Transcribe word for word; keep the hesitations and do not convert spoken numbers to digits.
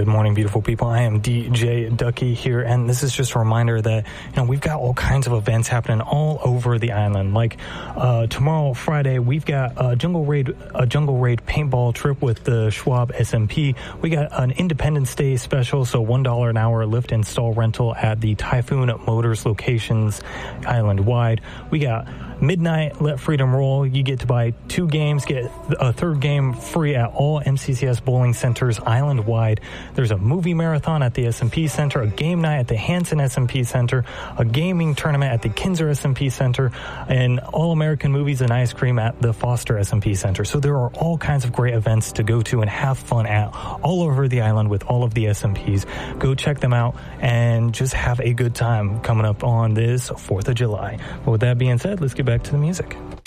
morning, beautiful people. I am D J Ducky here, and this is just a reminder that, you know, we've got all kinds of events happening all over the island. Like, uh, tomorrow, Friday, we've got a Jungle Raid, a Jungle Raid paintball trip with the Schwab S M P. We got an Independence Day special, so one dollar an hour lift install rental at the Typhoon Motors locations island-wide. We got Midnight Let Freedom Roll. You get to buy two games, get a third game free at all M C C S bowling centers island-wide. There's a movie marathon at the S M P Center, a game night at the Hanson S M P Center, a gaming tournament at the Kinzer S M P Center, and All-American Movies and Ice Cream at the Foster S M P Center. So there are all kinds of great events to go to and have fun at all over the island with all of the S M Ps. Go check them out and just have a good time coming up on this fourth of July. But with that being said, let's get back to the music.